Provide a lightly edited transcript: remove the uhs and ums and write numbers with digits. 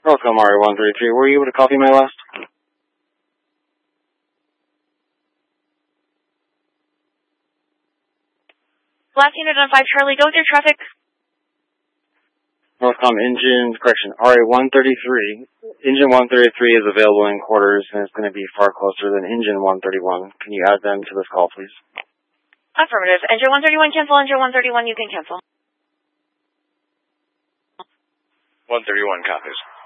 Welcome, RA133. Were you able to copy my last? Last unit on 5 Charlie, go with your traffic. Northcom engine, correction, RA133. Engine 133 is available in quarters, and it's going to be far closer than engine 131. Can you add them to this call, please? Affirmative. Engine 131 cancel, engine 131 you can cancel. 131 copies.